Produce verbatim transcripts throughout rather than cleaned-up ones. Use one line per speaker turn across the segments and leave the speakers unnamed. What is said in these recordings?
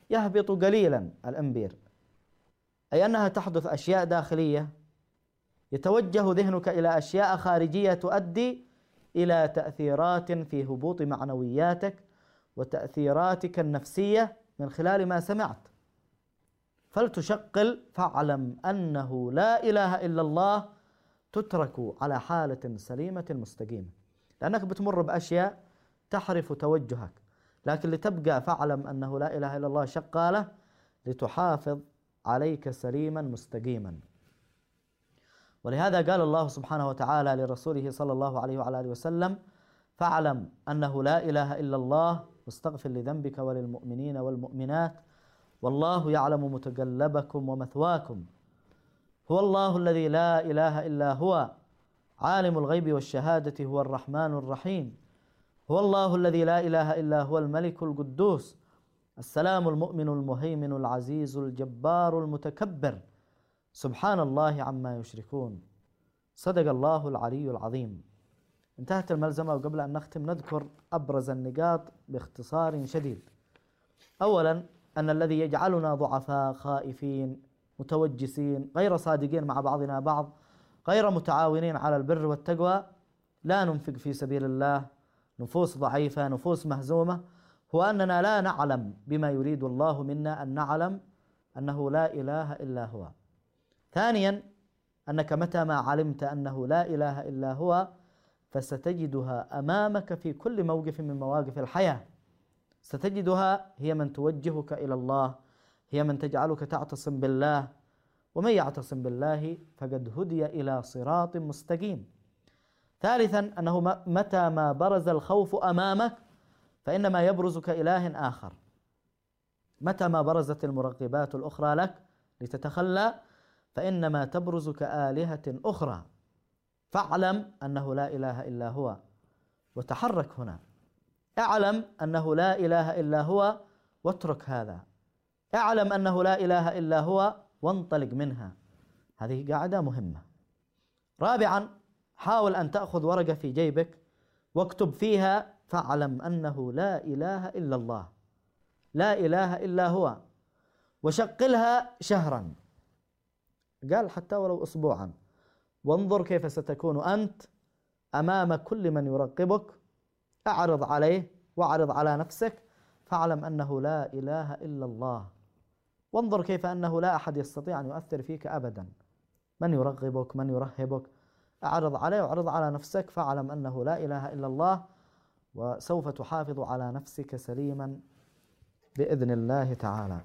يهبط قليلا الإنبير، أي أنها تحدث أشياء داخلية يتوجه ذهنك إلى أشياء خارجية تؤدي إلى تأثيرات في هبوط معنوياتك وتأثيراتك النفسية من خلال ما سمعت. فلتشقل فاعلم أنه لا إله إلا الله، تترك على حالة سليمة مستقيمة، لأنك بتمر بأشياء تحرف توجهك، لكن لتبقى فاعلم أنه لا إله إلا الله شقالة لتحافظ عليك سليما مستقيما. ولهذا قال الله سبحانه وتعالى لرسوله صلى الله عليه وعلى آله وسلم: فاعلم أنه لا إله إلا الله واستغفر لذنبك وللمؤمنين والمؤمنات والله يعلم متقلبكم ومثواكم هو الله الذي لا إله إلا هو عالم الغيب والشهادة هو الرحمن الرحيم هو الله الذي لا إله إلا هو الملك القدوس السلام المؤمن المهيمن العزيز الجبار المتكبر سبحان الله عما يشركون. صدق الله العلي العظيم. انتهت الملزمة، وقبل أن نختم نذكر أبرز النقاط باختصار شديد. أولا، أن الذي يجعلنا ضعفاء خائفين متوجسين غير صادقين مع بعضنا بعض غير متعاونين على البر والتقوى، لا ننفق في سبيل الله، نفوس ضعيفة، نفوس مهزومة، هو أننا لا نعلم بما يريد الله منا أن نعلم أنه لا إله إلا هو. ثانيا، أنك متى ما علمت أنه لا إله إلا هو فستجدها أمامك في كل موقف من مواقف الحياة، ستجدها هي من توجهك إلى الله، هي من تجعلك تعتصم بالله، ومن يعتصم بالله فقد هدي إلى صراط مستقيم. ثالثا، أنه متى ما برز الخوف أمامك فإنما يبرز كإله آخر. متى ما برزت المرغبات الأخرى لك لتتخلى فإنما تبرز كآلهة أخرى. فاعلم أنه لا إله إلا هو وتحرك هنا. اعلم أنه لا إله إلا هو واترك هذا. اعلم أنه لا إله إلا هو وانطلق منها. هذه قاعدة مهمة. رابعا، حاول أن تأخذ ورقة في جيبك واكتب فيها: فاعلم أنه لا إله إلا الله، لا إله إلا هو، وشقلها شهرا، قال حتى ولو أسبوعا، وانظر كيف ستكون أنت أمام كل من يرقبك. أعرض عليه واعرض على نفسك: فاعلم أنه لا إله إلا الله، وانظر كيف أنه لا أحد يستطيع أن يؤثر فيك أبدا. من يرغبك، من يرهبك، أعرض عليه واعرض على نفسك: فاعلم أنه لا إله إلا الله، وسوف تحافظ على نفسك سليما بإذن الله تعالى.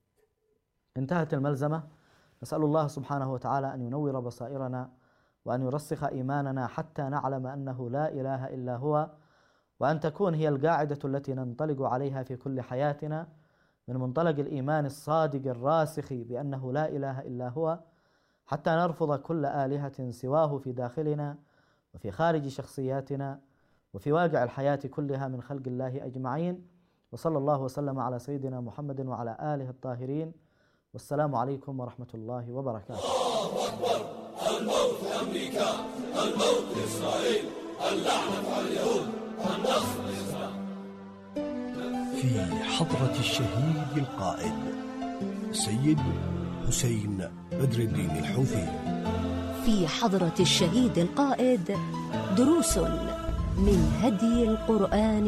انتهت الملزمة. نسأل الله سبحانه وتعالى أن ينور بصائرنا وأن يرسخ إيماننا حتى نعلم أنه لا إله إلا هو، وأن تكون هي القاعدة التي ننطلق عليها في كل حياتنا من منطلق الإيمان الصادق الراسخ بأنه لا إله إلا هو، حتى نرفض كل آلهة سواه في داخلنا وفي خارج شخصياتنا وفي واقع الحياة كلها من خلق الله أجمعين. وصلى الله وسلم على سيدنا محمد وعلى آله الطاهرين، والسلام عليكم ورحمة الله وبركاته.
الله أكبر. الموت لأمريكا، الموت لإسرائيل، اللعنة على اليهود، النصر للإسلام.
في حضرة الشهيد القائد سيد حسين بدر الدين الحوثي.
في حضرة الشهيد القائد دروس من هدي القرآن